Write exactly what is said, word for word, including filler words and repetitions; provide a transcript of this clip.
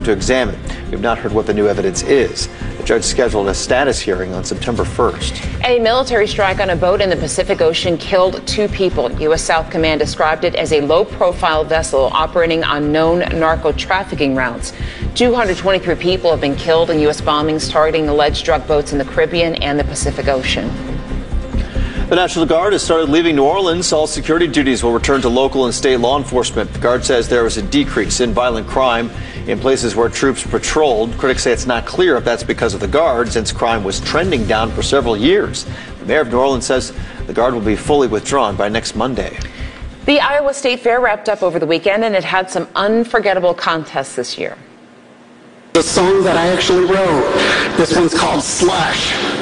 to examine. We have not heard what the new evidence is. The judge scheduled a status hearing on September first. A military strike on a boat in the Pacific Ocean killed two people. U S South Command described it as a low-profile vessel operating on known narco-trafficking routes. two hundred twenty-three people have been killed in U S bombings targeting alleged drug boats in the Caribbean and the Pacific Ocean. The National Guard has started leaving New Orleans. All security duties will return to local and state law enforcement. The Guard says there was a decrease in violent crime in places where troops patrolled. Critics say it's not clear if that's because of the Guard, since crime was trending down for several years. The mayor of New Orleans says the Guard will be fully withdrawn by next Monday. The Iowa State Fair wrapped up over the weekend, and it had some unforgettable contests this year. The song that I actually wrote, this one's called Slush.